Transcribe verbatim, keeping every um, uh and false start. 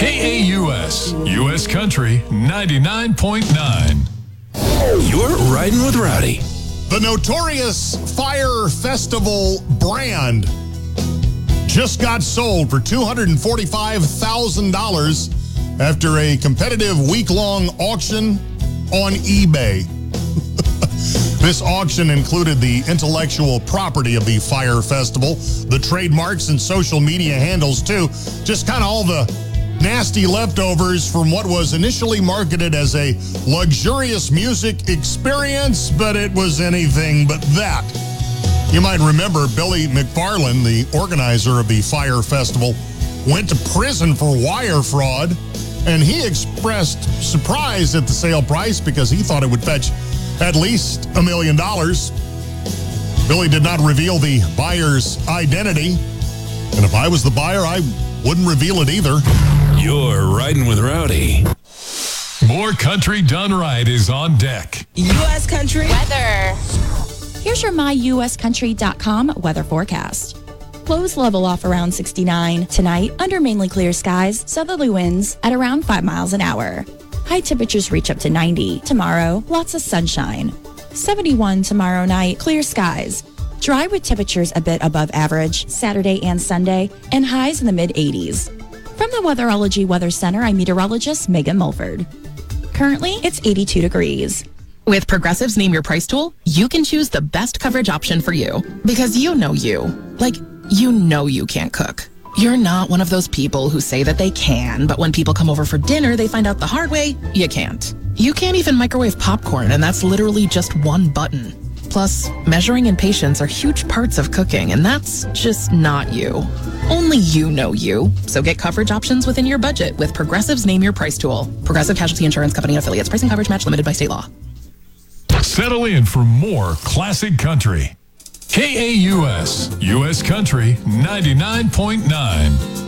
K A U S, U S Country ninety-nine point nine. You're riding with Rowdy. The notorious Fyre Festival brand just got sold for two hundred forty-five thousand dollars after a competitive week-long auction on eBay. This auction included the intellectual property of the Fyre Festival, the trademarks and social media handles too, just kind of all the nasty leftovers from what was initially marketed as a luxurious music experience, but it was anything but that. You might remember Billy McFarland, the organizer of the Fyre Festival, went to prison for wire fraud, and he expressed surprise at the sale price because he thought it would fetch at least a million dollars. Billy did not reveal the buyer's identity, and if I was the buyer, I wouldn't reveal it either. You're riding with Rowdy. More country done right is on deck. U S Country weather. Here's your my U S country dot com weather forecast. Lows level off around sixty-nine. Tonight, under mainly clear skies, southerly winds at around five miles an hour. High temperatures reach up to ninety. Tomorrow, lots of sunshine. seventy-one tomorrow night, clear skies. Dry with temperatures a bit above average Saturday and Sunday, and highs in the mid eighties. From the Weatherology Weather Center, I'm meteorologist Megan Mulford. Currently, it's eighty-two degrees. With Progressive's Name Your Price tool, you can choose the best coverage option for you. Because you know you. Like, you know you can't cook. You're not one of those people who say that they can, but when people come over for dinner, they find out the hard way, you can't. You can't even microwave popcorn, and that's literally just one button. Plus, measuring and patience are huge parts of cooking, and that's just not you. Only you know you. So get coverage options within your budget with Progressive's Name Your Price tool. Progressive Casualty Insurance Company and affiliates. Pricing coverage match limited by state law. Settle in for more classic country. K A U S, U S Country ninety-nine point nine.